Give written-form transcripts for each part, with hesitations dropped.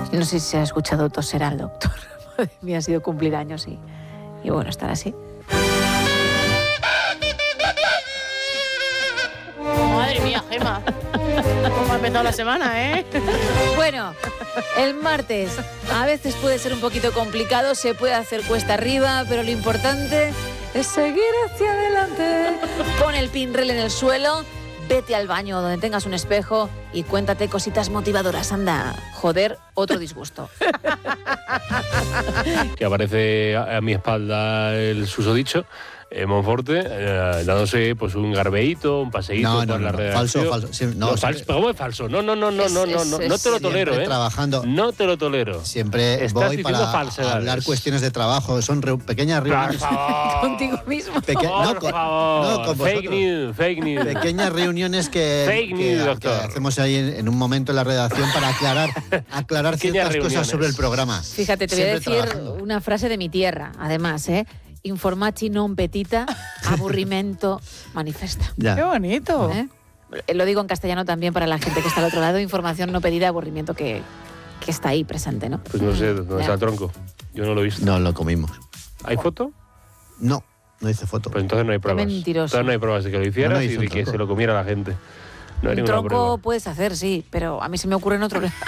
No sé si se ha escuchado toser al doctor. Madre mía, ha sido cumplir años y bueno, estar así. Madre mía, Gemma. ¿Cómo ha empezado la semana, eh? Bueno, el martes a veces puede ser un poquito complicado, se puede hacer cuesta arriba, pero lo importante es seguir hacia adelante. Pon el pinrel en el suelo, vete al baño donde tengas un espejo y cuéntate cositas motivadoras. Anda, joder, otro disgusto. Que aparece a mi espalda el susodicho, Monforte, dándose pues un garbeíto, un paseíto por la redacción. Falso. Sí, ¿Cómo es falso? No te lo tolero, trabajando. No te lo tolero. Siempre Estás voy para hablar cuestiones de trabajo. Son pequeñas reuniones. Contigo mismo. Por favor. Fake news. Pequeñas reuniones que hacemos ahí en un momento en la redacción para aclarar ciertas cosas sobre el programa. Fíjate, te voy a decir una frase de mi tierra, además, Informati non petita, aburrimento manifesta. Ya. ¡Qué bonito! Lo digo en castellano también para la gente que está al otro lado. Información no pedida, aburrimiento que está ahí presente, ¿no? Pues no sé, ¿dónde está el tronco? Yo no lo he visto. No, lo comimos. ¿Hay foto? No hice foto. Pues entonces no hay pruebas. Mentiroso. Entonces no hay pruebas de que lo hicieras y de que se lo comiera la gente. No hay un ninguna tronco prueba. puedes hacer, sí, pero a mí se me ocurre en otro lado.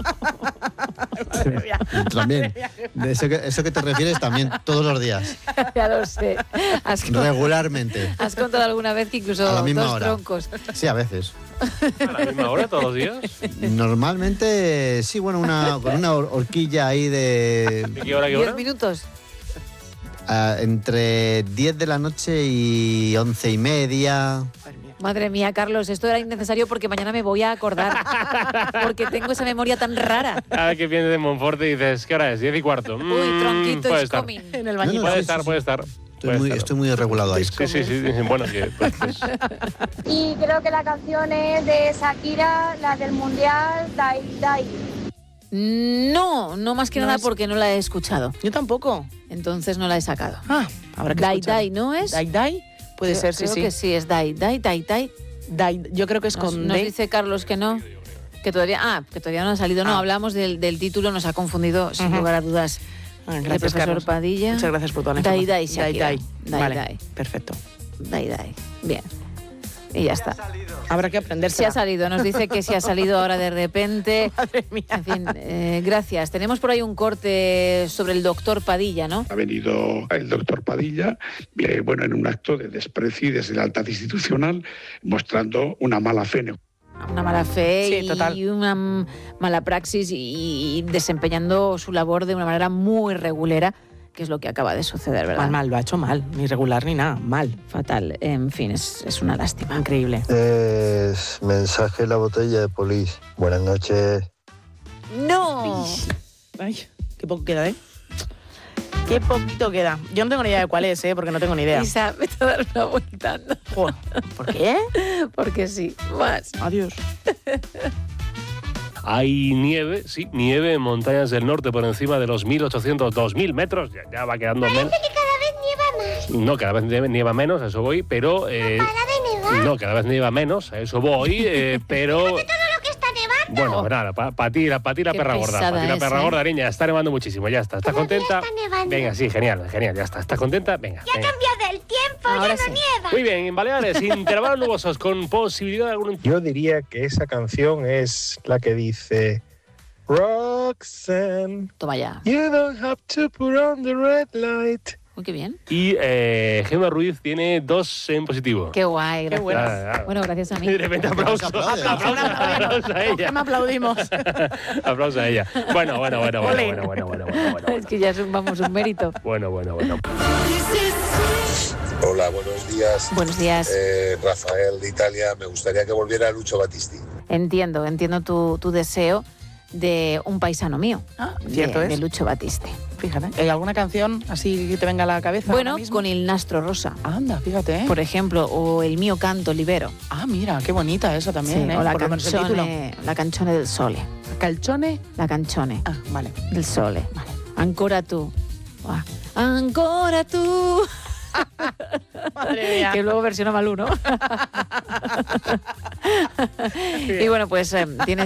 También. De eso que te refieres también todos los días. Ya lo sé. Regularmente. ¿Has contado alguna vez que incluso A la misma dos hora. troncos? Sí, a veces. ¿A la misma hora todos los días? Normalmente, sí, bueno, con una horquilla ahí ¿De qué hora, 10 minutos. entre 10 de la noche y 11:30. Madre mía, Carlos, esto era innecesario porque mañana me voy a acordar. Porque tengo esa memoria tan rara. Cada que piensas en Monforte dices, ¿qué hora es? 10:15. Uy, tronquito puede is estar. coming. En el baño. Puede estar. Estoy muy regulado ahí. Sí. Bueno, que pues. Y creo que la canción es de Shakira, la del Mundial, Dai Dai. No más que No nada es- porque no la he escuchado. Yo tampoco. Entonces no la he sacado. Habrá que Dai escuchar. Dai, ¿no es? Dai Dai. Puede ser, sí. Creo que sí, es Dai Dai. Dai, yo creo que es con Nos D. dice Carlos que no. Que todavía no ha salido. No, hablamos del título, nos ha confundido sin lugar a dudas. El Gracias, profesor Carlos. Padilla. Muchas gracias por toda la Dai información. Dai, Shakira. Dai Vale, Dai. perfecto. Dai. Bien. Y ya está. Habrá que aprenderse. Se ha salido, nos dice que se ha salido ahora de repente. Madre mía. En fin, gracias. Tenemos por ahí un corte sobre el doctor Padilla, ¿no? Ha venido el doctor Padilla, en un acto de desprecio y deslealtad institucional, mostrando una mala fe. Una mala fe Sí, total. y una mala praxis y desempeñando su labor de una manera muy regulera, que es lo que acaba de suceder, ¿verdad? Mal, lo ha hecho mal. Ni regular ni nada. Mal. Fatal. En fin, es una lástima. Increíble. Es mensaje en la botella de polis. Buenas noches. ¡No! Ay, qué poco queda, ¿eh? Qué poquito queda. Yo no tengo ni idea de cuál es, porque no tengo ni idea. Isa, vete a dar una vuelta. anda. Joder, ¿por qué? Porque sí. Más. Adiós. Hay nieve en montañas del norte por encima de los 1.800-2.000 metros. Ya va quedando menos. Parece que cada vez nieva más. No, cada vez nieva menos, a eso voy, pero... Para de nevar. no, cada vez nieva menos, a eso voy, pero... Todo lo que está nevando. Bueno, nada, para ti la Qué perra gorda. pesada Para ti la es, perra ¿eh? gorda, niña, está nevando muchísimo, ya está. ¿Estás Todavía contenta? está nevando. Venga, sí, genial, ya está. ¿Estás contenta? Venga. Ya ha cambiado el tiempo, Ahora ya sí. no nieva. Muy bien, en Baleares, intervalos nubosos con posibilidad de algún... Yo diría que esa canción es la que dice Roxanne, Toma ya. you don't have to put on the red light. Uy, qué bien. Y Gemma Ruiz tiene 2 en positivo. Qué guay. Gracias. bueno. Bueno, gracias a mí. Y de repente aplauso. Aplaude. Aplauso a ella. Me aplaudimos. Aplauso a ella. Bueno. Es que ya es un mérito. Bueno. Hola, buenos días. Buenos días. Rafael de Italia. Me gustaría que volviera Lucho Battisti. Entiendo tu deseo de un paisano mío. Cierto de es. Lucho Battisti. Fíjate. ¿Hay alguna canción así que te venga a la cabeza? Bueno, ahora mismo? con Il Nastro Rosa, Anda, fíjate, ¿eh? por ejemplo, o El mio canto libero. Mira, qué bonita esa también, ¿eh? O la Por lo menos el título. canzone del sole. ¿Calzone? La canzone Vale. del sole. Vale. Ancora tu. Ancora tu. Madre mía. Que luego versiona Malú, ¿no? Y bueno, pues tienes